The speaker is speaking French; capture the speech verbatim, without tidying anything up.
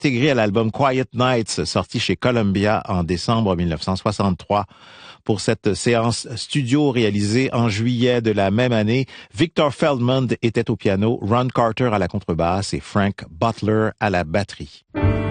intégré à l'album Quiet Nights, sorti chez Columbia en décembre mille neuf cent soixante-trois. Pour cette séance studio réalisée en juillet de la même année, Victor Feldman était au piano, Ron Carter à la contrebasse et Frank Butler à la batterie.